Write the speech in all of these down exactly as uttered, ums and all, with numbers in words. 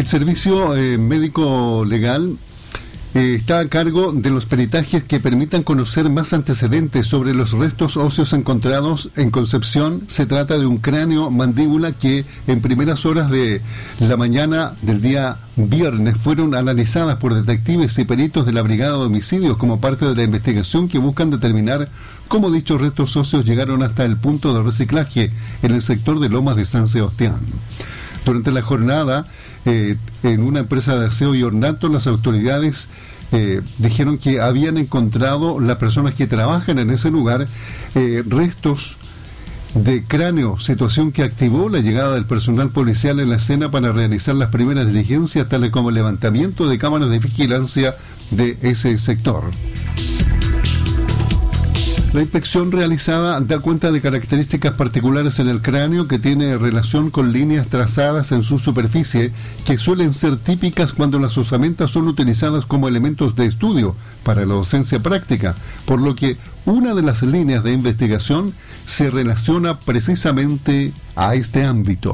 El servicio eh, médico legal eh, está a cargo de los peritajes que permitan conocer más antecedentes sobre los restos óseos encontrados en Concepción. Se trata de un cráneo mandíbula que en primeras horas de la mañana del día viernes fueron analizadas por detectives y peritos de la Brigada de Homicidios como parte de la investigación que buscan determinar cómo dichos restos óseos llegaron hasta el punto de reciclaje en el sector de Lomas de San Sebastián. Durante la jornada, eh, en una empresa de aseo y ornato, las autoridades eh, dijeron que habían encontrado, las personas que trabajan en ese lugar, eh, restos de cráneo, situación que activó la llegada del personal policial en la escena para realizar las primeras diligencias, tales como el levantamiento de cámaras de vigilancia de ese sector. La inspección realizada da cuenta de características particulares en el cráneo que tiene relación con líneas trazadas en su superficie que suelen ser típicas cuando las osamentas son utilizadas como elementos de estudio para la docencia práctica, por lo que una de las líneas de investigación se relaciona precisamente a este ámbito.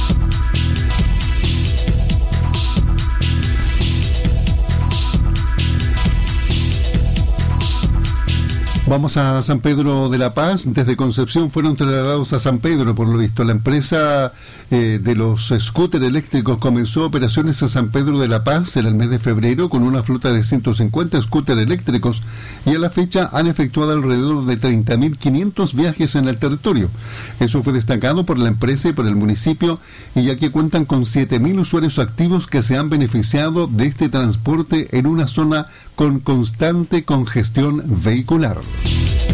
Vamos a San Pedro de la Paz. Desde Concepción fueron trasladados a San Pedro, por lo visto. La empresa eh, de los scooters eléctricos comenzó operaciones a San Pedro de la Paz en el mes de febrero con una flota de ciento cincuenta scooters eléctricos y a la fecha han efectuado alrededor de treinta mil quinientos viajes en el territorio. Eso fue destacado por la empresa y por el municipio, y ya que cuentan con siete mil usuarios activos que se han beneficiado de este transporte en una zona con constante congestión vehicular.